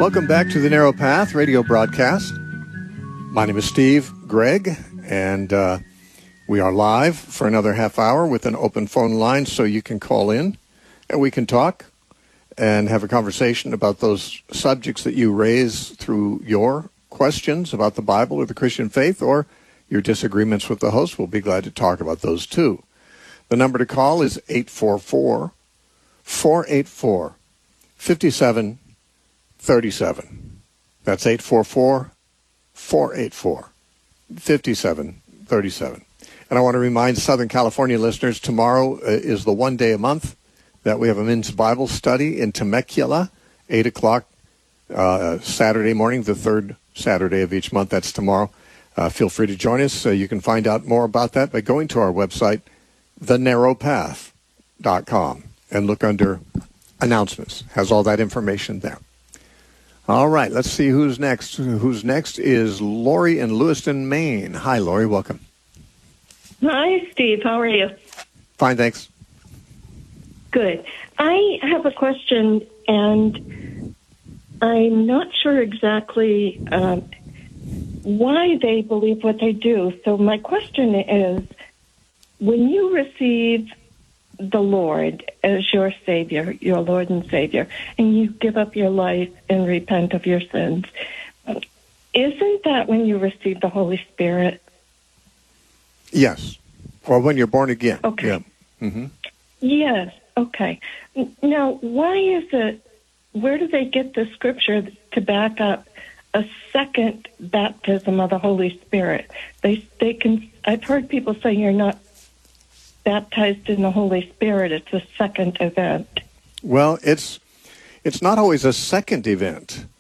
Welcome back to the Narrow Path radio broadcast. My name is Steve Gregg, and we are live for another half hour with an open phone line so you can call in and we can talk and have a conversation about those subjects that you raise through your questions about the Bible or the Christian faith, or your disagreements with the host. We'll be glad to talk about those too. The number to call is 844-484-5737. That's 844-484-5737. And I want to remind Southern California listeners, tomorrow is the one day a month that we have a men's Bible study in Temecula, 8 o'clock Saturday morning, the third Saturday of each month. That's tomorrow. Feel free to join us. You can find out more about that by going to our website, thenarrowpath.com, and look under announcements. Has all that information there. All right, let's see who's next. Who's next is Lori in Lewiston, Maine. Hi, Lori. Welcome. Hi, Steve. How are you? Fine, thanks. Good. I have a question, and I'm not sure exactly why they believe what they do. So my question is, when you receive the Lord as your Savior, your Lord and Savior, and you give up your life and repent of your sins, isn't that when you receive the Holy Spirit? Yes. Or when you're born again. Okay. Yeah. Mm-hmm. Yes. Okay. Now, why is it, where do they get the scripture to back up a second baptism of the Holy Spirit? They can, I've heard people say you're not baptized in the Holy Spirit. It's a second event. Well, it's not always a second event.